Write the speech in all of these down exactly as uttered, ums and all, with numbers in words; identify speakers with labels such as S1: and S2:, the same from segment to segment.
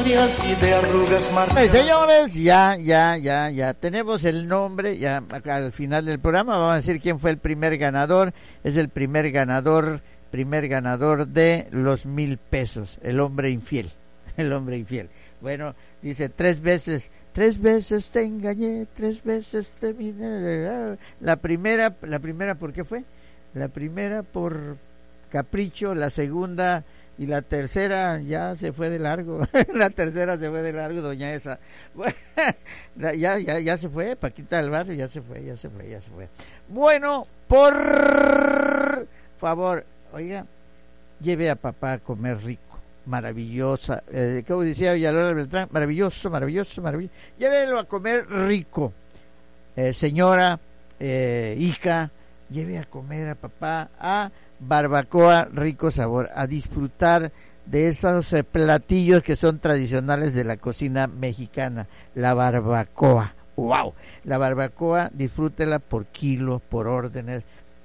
S1: nostalgias y de arrugas marcadas.
S2: Hey, señores, ya, ya, ya, ya tenemos el nombre, ya acá al final del programa vamos a decir quién fue el primer ganador. Es el primer ganador, primer ganador de los mil pesos, el hombre infiel, el hombre infiel. Bueno, dice tres veces, tres veces te engañé, tres veces te miné. La primera, la primera, ¿por qué fue? La primera por capricho, la segunda y la tercera ya se fue de largo. La tercera se fue de largo, doña esa. Bueno, ya, ya, ya se fue, Paquita del Barrio, ya se fue, ya se fue, ya se fue. Bueno, por favor, oiga, lleve a papá a comer rico. Maravillosa, eh, como decía Villalobos Beltrán, maravilloso, maravilloso, maravilloso. Llévelo a comer rico, eh, señora, eh, hija, lleve a comer a papá a Barbacoa Rico Sabor, a disfrutar de esos eh, platillos que son tradicionales de la cocina mexicana, la barbacoa. ¡Wow! La barbacoa, disfrútela por kilo, por órdenes,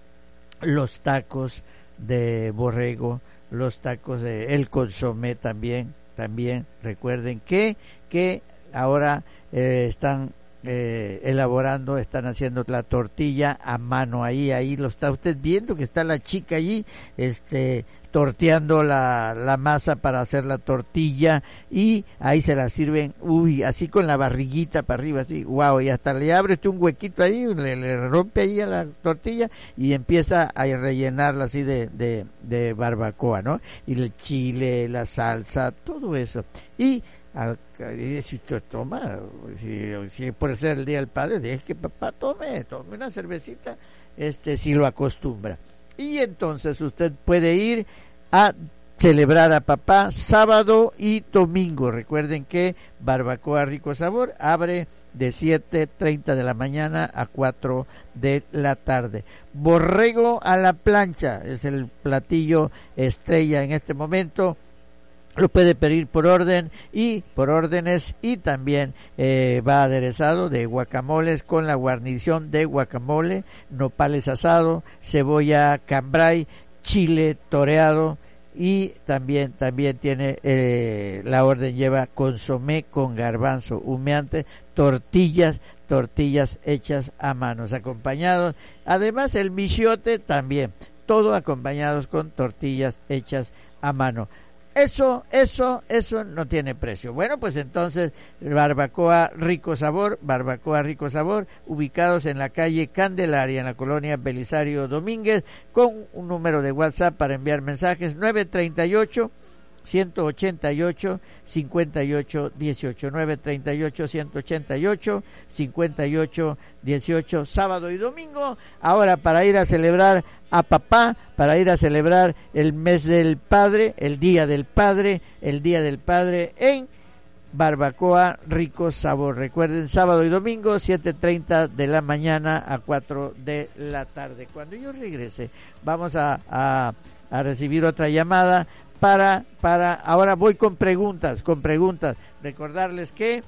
S2: los tacos de borrego, los tacos de el consomé también, también recuerden que que ahora eh, están eh, elaborando, están haciendo la tortilla a mano, ahí ahí lo está usted viendo que está la chica allí este torteando la, la masa para hacer la tortilla y ahí se la sirven, uy, así con la barriguita para arriba, así, wow, y hasta le abre usted un huequito ahí, le, le rompe ahí a la tortilla y empieza a rellenarla así de, de, de barbacoa, ¿no? Y el chile, la salsa, todo eso. Y a, si usted toma, si, si por ser el Día del Padre, deje que papá tome, tome una cervecita, este, si lo acostumbra. Y entonces usted puede ir a celebrar a papá sábado y domingo. Recuerden que Barbacoa Rico Sabor abre de siete treinta de la mañana a cuatro de la tarde. Borrego a la plancha es el platillo estrella en este momento. Lo puede pedir por orden y por órdenes y también eh, va aderezado de guacamoles con la guarnición de guacamole, nopales asado, cebolla cambray, chile toreado y también también tiene eh, la orden lleva consomé con garbanzo humeante, tortillas tortillas hechas a manos, acompañados, además el michiote también, todo acompañados con tortillas hechas a mano. Eso, eso, eso no tiene precio. Bueno, pues entonces, Barbacoa Rico Sabor, Barbacoa Rico Sabor, ubicados en la calle Candelaria, en la colonia Belisario Domínguez, con un número de WhatsApp para enviar mensajes, nueve treinta y ocho, ciento ochenta y ocho, cincuenta y ocho dieciocho, nueve treinta y ocho, ciento ochenta y ocho, cincuenta y ocho dieciocho, sábado y domingo. Ahora para ir a celebrar a papá, para ir a celebrar el mes del padre, el día del padre, el día del padre en Barbacoa Rico Sabor. Recuerden, sábado y domingo, siete treinta de la mañana a cuatro de la tarde. Cuando yo regrese, vamos a, a, a recibir otra llamada para, para, ahora voy con preguntas, con preguntas. Recordarles que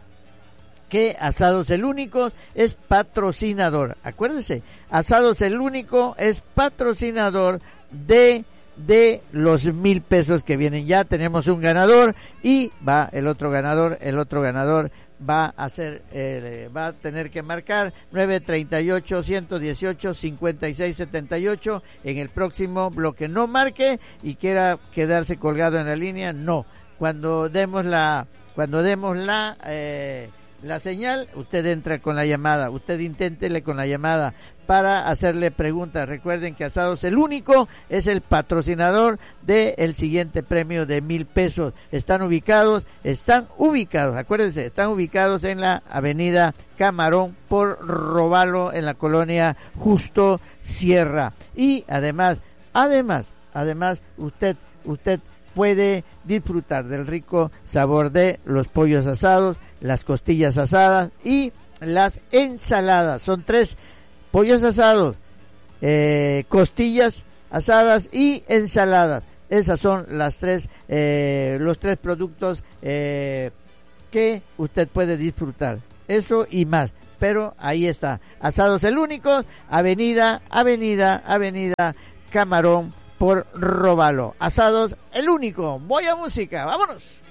S2: que Asados el Único es patrocinador. Acuérdense, Asados el Único es patrocinador de de los mil pesos que vienen. Ya tenemos un ganador y va el otro ganador, el otro ganador va a hacer, eh, va a tener que marcar nueve treinta y ocho, ciento dieciocho, cincuenta y seis setenta y ocho en el próximo bloque. No marque y quiera quedarse colgado en la línea, no. Cuando demos la, cuando demos la, eh, la señal, usted entra con la llamada, usted inténtele con la llamada para hacerle preguntas. Recuerden que Asados el Único es el patrocinador del siguiente premio de mil pesos. Están ubicados, están ubicados, acuérdense, están ubicados en la avenida Camarón por Robalo, en la colonia Justo Sierra. Y además, además, además, usted, usted puede disfrutar del rico sabor de los pollos asados, las costillas asadas y las ensaladas. Son tres: pollos asados, eh, costillas asadas y ensaladas. Esas son las tres, eh, los tres productos eh, que usted puede disfrutar. Eso y más. Pero ahí está. Asados el Único, avenida, avenida, avenida Camarón por Róbalo. Asados el Único. Voy a música, vámonos.